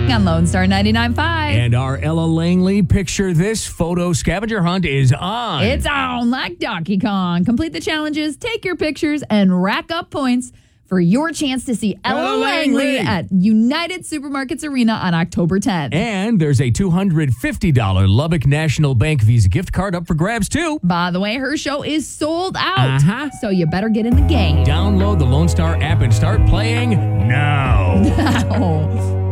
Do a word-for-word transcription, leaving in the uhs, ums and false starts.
on Lone Star ninety-nine point five. And our Ella Langley Picture This photo scavenger hunt is on. It's on like Donkey Kong. Complete the challenges, take your pictures, and rack up points for your chance to see Ella, Ella Langley. Langley at United Supermarkets Arena on October tenth. And there's a two hundred fifty dollars Lubbock National Bank Visa gift card up for grabs, too. By the way, her show is sold out. Uh-huh. So you better get in the game. Download the Lone Star app and start playing now. Now.